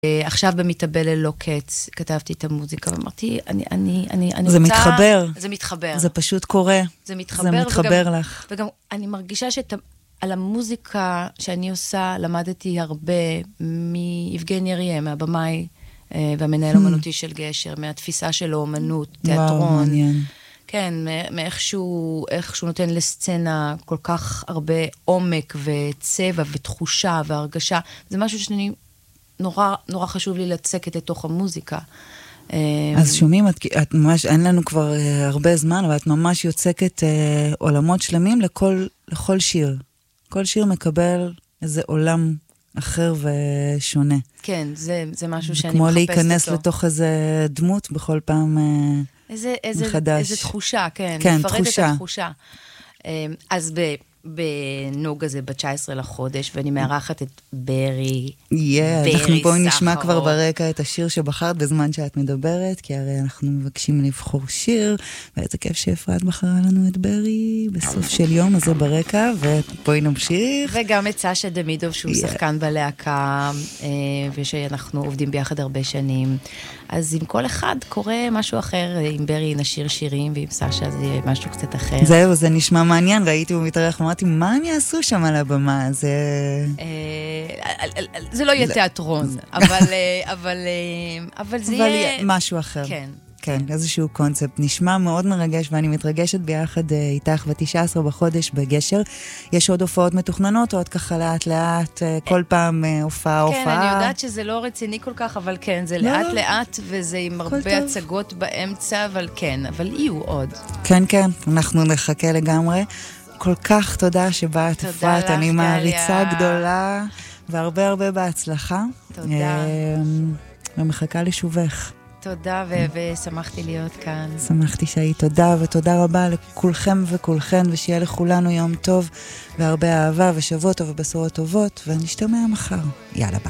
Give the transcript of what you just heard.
עכשיו במתאבל ללא קץ, כתבתי את המוזיקה, ואמרתי, אני זה רוצה... מתחבר. זה מתחבר. זה פשוט קורה. זה מתחבר. זה מתחבר לך. וגם אני מרגישה על המוזיקה שאני עושה, למדתי הרבה מיבגני אריה, מהבמאי והמנהל אומנותי של גשר, מהתפיסה של האומנות, תיאטרון. וואו, מעניין. כן, מאיך שהוא נותן לסצנה כל כך הרבה עומק וצבע ותחושה והרגשה. זה משהו שאני נורא חשוב לי לצקת לתוך המוזיקה. אז שומעים, את ממש, אין לנו כבר הרבה זמן, אבל את ממש יוצקת עולמות שלמים לכל שיר. כל שיר מקבל איזה עולם אחר ושונה. כן, זה משהו שאני מחפשת כמו אותו. להיכנס לתוך איזה דמות בכל פעם מחדש. איזה תחושה, כן. כן, לפרט תחושה. את התחושה. אז בנוג הזה, ב-19 לחודש, ואני מארחת את ברי אנחנו בואי נשמע סחרוף. כבר ברקע את השיר שבחרת בזמן שאת מדברת, כי הרי אנחנו מבקשים לבחור שיר, ואיזה כיף שאפרת בחרה לנו את ברי בסוף של יום הזה ברקע, ובואי נמשיך. וגם את סשה דמידוב, שהוא שחקן בלהקה, ושאנחנו עובדים ביחד הרבה שנים. אז עם כל אחד קורה משהו אחר, עם ברי נשיר שירים, ועם סשה זה משהו קצת אחר. זהו, זה נשמע מעניין, ראיתי במתארח, אמרתי, מה הם יעשו שם על הבמה? זה לא יהיה תיאטרון, אבל זה יהיה... משהו אחר. כן. כן, איזשהו קונספט. נשמע מאוד מרגש, ואני מתרגשת ביחד איתך ב-19 בחודש בגשר. יש עוד הופעות מתוכננות, או עוד ככה לאט, כל פעם הופעה. כן, אני יודעת שזה לא רציני כל כך, אבל כן, זה לאט, וזה עם הרבה הצגות באמצע, אבל כן, אבל יהיו עוד. כן, אנחנו נחכה לגמרי. כל כך תודה שבאת, אפרת, אני מעריצה גדולה, והרבה הרבה בהצלחה. תודה. ומחכה לשובך. תודה, ושמחתי להיות כאן. שמחתי שהיית. תודה, ותודה רבה לכולכם וכולכן, ושיהיה לכולנו יום טוב, והרבה אהבה, ושבוע טוב ובשורות טובות, ונשתמע מחר. יאללה, ביי.